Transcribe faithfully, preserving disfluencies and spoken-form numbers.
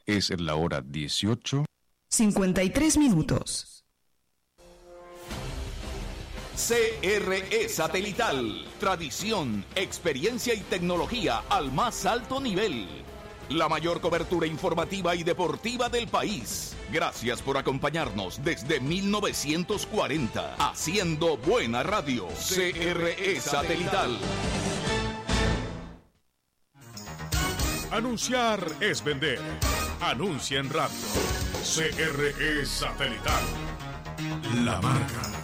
Es la hora dieciocho. cincuenta y tres minutos. C R E Satelital. Tradición, experiencia y tecnología al más alto nivel. La mayor cobertura informativa y deportiva del país. Gracias por acompañarnos desde mil novecientos cuarenta. Haciendo buena radio. C R E Satelital. Anunciar es vender. Anuncia en radio. C R E Satelital. La marca.